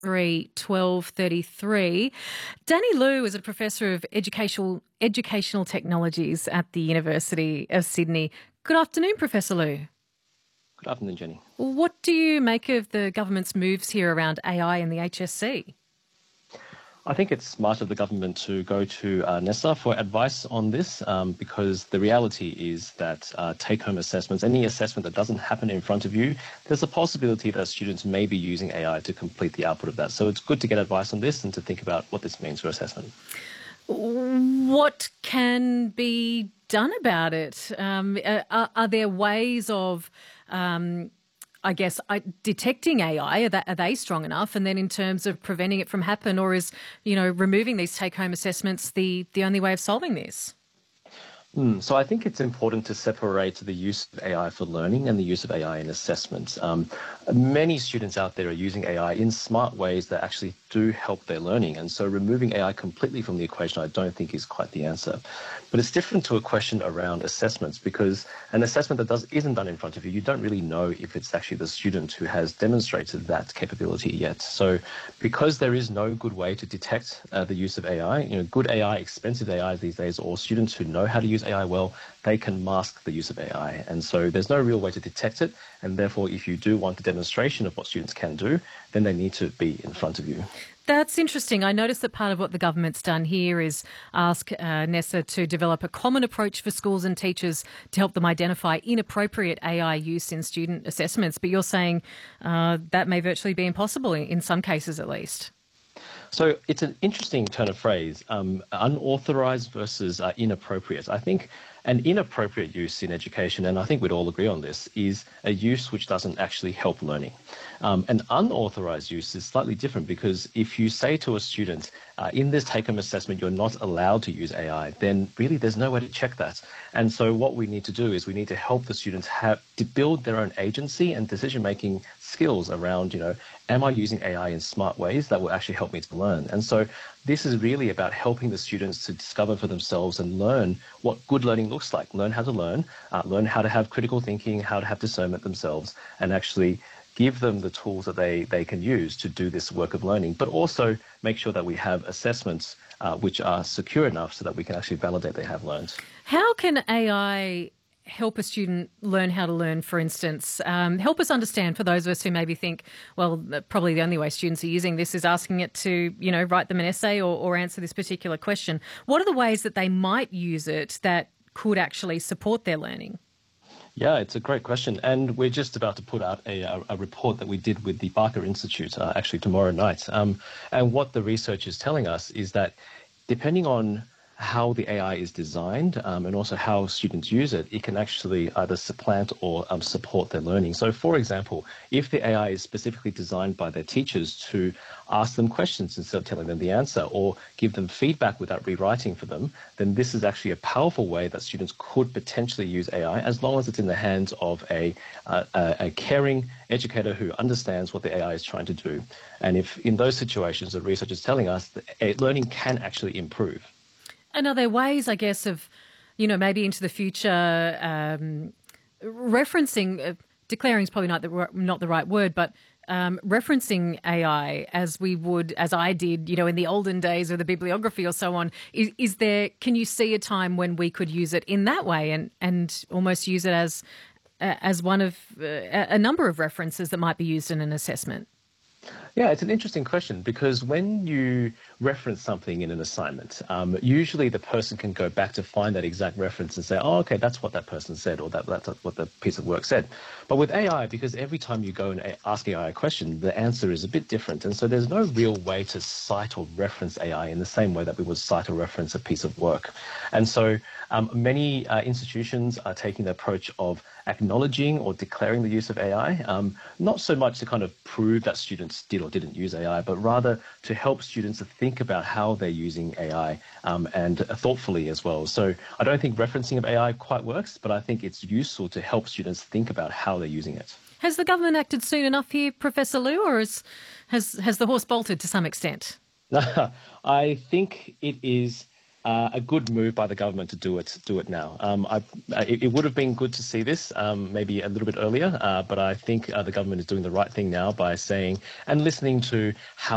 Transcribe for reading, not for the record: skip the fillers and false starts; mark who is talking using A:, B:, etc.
A: 1233. Danny Liu is a professor of educational technologies at the University of Sydney. Good afternoon, Professor Liu.
B: Good afternoon, Jenny.
A: What do you make of the government's moves here around AI and the HSC?
B: I think it's smart of the government to go to NESA for advice on this because the reality is that take-home assessments, any assessment that doesn't happen in front of you, there's a possibility that students may be using AI to complete the output of that. So it's good to get advice on this and to think about what this means for assessment.
A: What can be done about it? Are there ways of detecting AI, are they strong enough? And then in terms of preventing it from happening, or is, removing these take-home assessments the only way of solving this?
B: So I think it's important to separate the use of AI for learning and the use of AI in assessments. Many students out there are using AI in smart ways that actually do help their learning. And so removing AI completely from the equation, I don't think is quite the answer. But it's different to a question around assessments, because an assessment that isn't done in front of you, you don't really know if it's actually the student who has demonstrated that capability yet. So because there is no good way to detect the use of AI, good AI, expensive AI these days, or students who know how to use AI well, they can mask the use of AI. And so there's no real way to detect it. And therefore, if you do want a demonstration of what students can do, then they need to be in front of you.
A: That's interesting. I noticed that part of what the government's done here is ask NESA to develop a common approach for schools and teachers to help them identify inappropriate AI use in student assessments. But you're saying that may virtually be impossible in some cases at least.
B: So it's an interesting turn of phrase, unauthorized versus inappropriate. I think an inappropriate use in education, and I think we'd all agree on this, is a use which doesn't actually help learning. An unauthorized use is slightly different, because if you say to a student, in this take-home assessment, you're not allowed to use AI, then really there's no way to check that. And so what we need to do is we need to help the students to build their own agency and decision-making skills around, am I using AI in smart ways that will actually help me to learn? And so this is really about helping the students to discover for themselves and learn what good learning looks like, learn how to learn how to have critical thinking, how to have discernment themselves, and actually give them the tools that they can use to do this work of learning, but also make sure that we have assessments which are secure enough so that we can actually validate they have learned.
A: How can AI help a student learn how to learn, for instance? Help us understand, for those of us who maybe think, well, probably the only way students are using this is asking it to, write them an essay or answer this particular question. What are the ways that they might use it that could actually support their learning?
B: Yeah, it's a great question. And we're just about to put out a report that we did with the Barker Institute actually tomorrow night. And what the research is telling us is that depending on how the AI is designed and also how students use it, it can actually either supplant or support their learning. So, for example, if the AI is specifically designed by their teachers to ask them questions instead of telling them the answer, or give them feedback without rewriting for them, then this is actually a powerful way that students could potentially use AI, as long as it's in the hands of a caring educator who understands what the AI is trying to do. And if in those situations, the research is telling us that learning can actually improve.
A: And are there ways, I guess, of, maybe into the future, referencing, declaring is probably not the right word, but referencing AI as I did, in the olden days of the bibliography or so on, can you see a time when we could use it in that way and almost use it as one of a number of references that might be used in an assessment?
B: Yeah, it's an interesting question, because when you reference something in an assignment, usually the person can go back to find that exact reference and say, oh, okay, that's what that person said, or that's what the piece of work said. But with AI, because every time you go and ask AI a question, the answer is a bit different. And so there's no real way to cite or reference AI in the same way that we would cite or reference a piece of work. And so many institutions are taking the approach of acknowledging or declaring the use of AI, not so much to kind of prove that students did or didn't use AI, but rather to help students to think about how they're using AI and thoughtfully as well. So I don't think referencing of AI quite works, but I think it's useful to help students think about how they're using it.
A: Has the government acted soon enough here, Professor Liu, or has the horse bolted to some extent?
B: I think it is a good move by the government to do it now. It would have been good to see this maybe a little bit earlier, but I think the government is doing the right thing now by saying and listening to how